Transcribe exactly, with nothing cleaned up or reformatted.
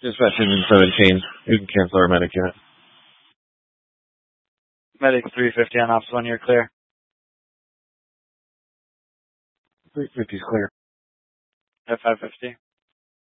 Dispatch engine seventeen. You can cancel our medic unit. Medic three fifty on ops one, you're clear. three fifty's clear. F five fifty.